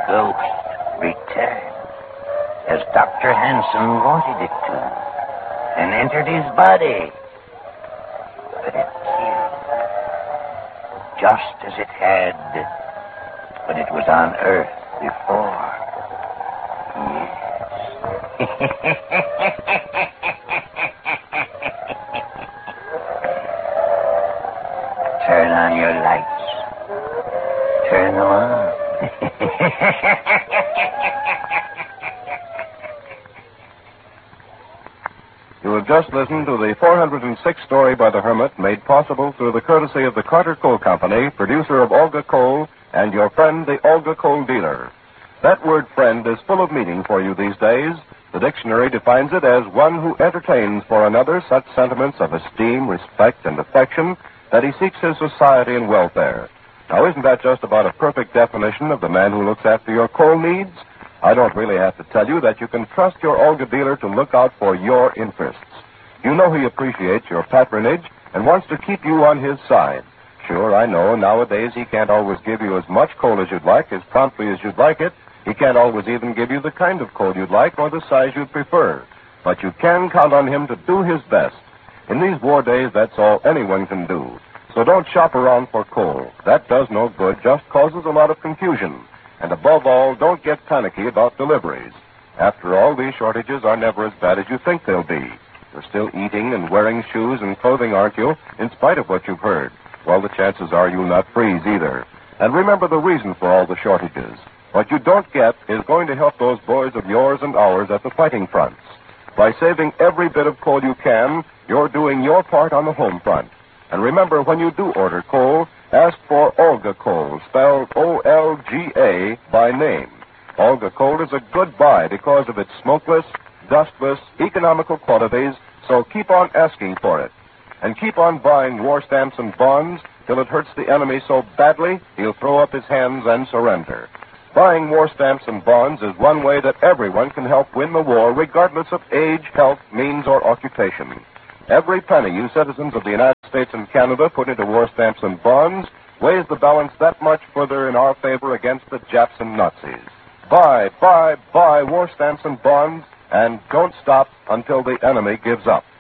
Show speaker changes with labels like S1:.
S1: ghost returned, as Dr. Hansen wanted it to, and entered his body. But it killed, just as it had when it was on Earth before. Yes. Turn on your lights. Turn them on.
S2: You have just listened to the 406th story by the Hermit, made possible through the courtesy of the Carter Coal Company, producer of Olga Coal, and your friend, the Olga Coal dealer. That word friend is full of meaning for you these days. The dictionary defines it as one who entertains for another such sentiments of esteem, respect, and affection that he seeks his society and welfare. Now, isn't that just about a perfect definition of the man who looks after your coal needs? I don't really have to tell you that you can trust your Olga dealer to look out for your interests. You know he appreciates your patronage and wants to keep you on his side. Sure, I know nowadays he can't always give you as much coal as you'd like, as promptly as you'd like it. He can't always even give you the kind of coal you'd like or the size you'd prefer. But you can count on him to do his best. In these war days, that's all anyone can do. So don't shop around for coal. That does no good, just causes a lot of confusion. And above all, don't get panicky about deliveries. After all, these shortages are never as bad as you think they'll be. You're still eating and wearing shoes and clothing, aren't you, in spite of what you've heard? Well, the chances are you'll not freeze either. And remember the reason for all the shortages. What you don't get is going to help those boys of yours and ours at the fighting fronts. By saving every bit of coal you can, you're doing your part on the home front. And remember, when you do order coal, ask for Olga Coal, spelled O-L-G-A, by name. Olga Coal is a good buy because of its smokeless, dustless, economical qualities, so keep on asking for it. And keep on buying war stamps and bonds till it hurts the enemy so badly he'll throw up his hands and surrender. Buying war stamps and bonds is one way that everyone can help win the war, regardless of age, health, means, or occupation. Every penny you citizens of the United States and Canada put into war stamps and bonds weighs the balance that much further in our favor against the Japs and Nazis. Buy war stamps and bonds, and don't stop until the enemy gives up.